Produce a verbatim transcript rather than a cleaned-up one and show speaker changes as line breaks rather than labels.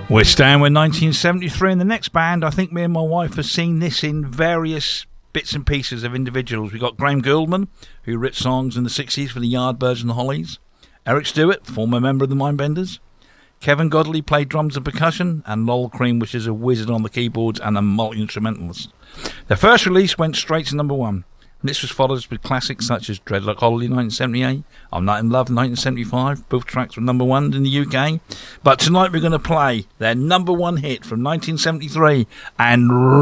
We're staying with nineteen seventy-three, and the next band, I think me and my wife have seen this in various bits and pieces of individuals. We've got Graham Gouldman, who wrote songs in the sixties for the Yardbirds and the Hollies. Eric Stewart, former member of the Mindbenders. Kevin Godley played drums and percussion, and Lol Cream, which is a wizard on the keyboards and a multi-instrumentalist. Their first release went straight to number one. This was followed with classics such as Dreadlock Holiday nineteen seventy-eight, I'm Not in Love nineteen seventy-five, both tracks were number one in the U K. But tonight we're going to play their number one hit from nineteen seventy-three and